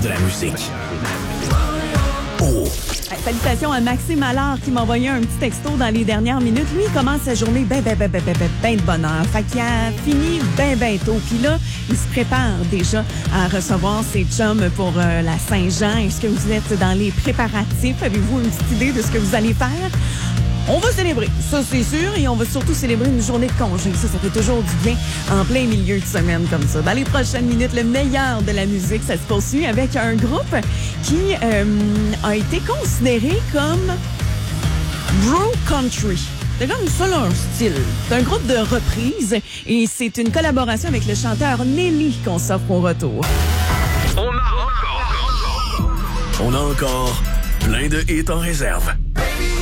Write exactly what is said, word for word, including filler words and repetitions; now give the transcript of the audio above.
de la musique. Oh! Salutations à Maxime Allard qui m'a envoyé un petit texto dans les dernières minutes. Lui, il commence sa journée ben, ben, ben, ben, ben, ben, ben de bonheur. Fait qu'il a fini ben, ben tôt. Puis là, il se prépare déjà à recevoir ses chums pour euh, la Saint-Jean. Est-ce que vous êtes dans les préparatifs? Avez-vous une petite idée de ce que vous allez faire? On va célébrer, ça c'est sûr, et on va surtout célébrer une journée de congé. Ça, ça fait toujours du bien en plein milieu de semaine comme ça. Dans les prochaines minutes, le meilleur de la musique, ça se poursuit avec un groupe qui euh, a été considéré comme Bro Country. C'est comme ça leur style. C'est un groupe de reprises et c'est une collaboration avec le chanteur Nelly qu'on s'offre au retour. On a encore... On a encore plein de hits en réserve.